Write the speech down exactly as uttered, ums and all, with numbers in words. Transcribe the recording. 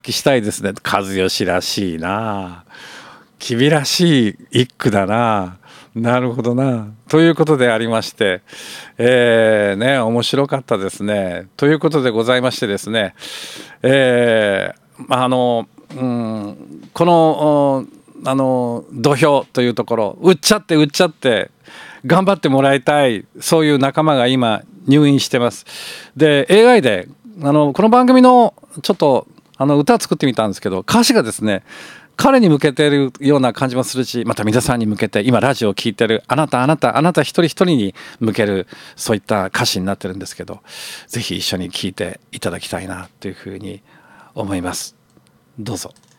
したいですね。和義らしいな。君らしい一句だな。なるほどな。ということでありまして、えー、ね、面白かったですね。ということでございましてですね、えー、あの、うん、この、あの、土俵というところ、売っちゃって売っちゃって、頑張ってもらいたい、そういう仲間が今、入院してます。で、エーアイ で、あの、この番組の、ちょっと、あの、歌を作ってみたんですけど、歌詞がですね、彼に向けているような感じもするし、また皆さんに向けて今ラジオを聴いてるあなたあなたあなた一人一人に向けるそういった歌詞になってるんですけど、ぜひ一緒に聴いていただきたいなというふうに思います。どうぞ。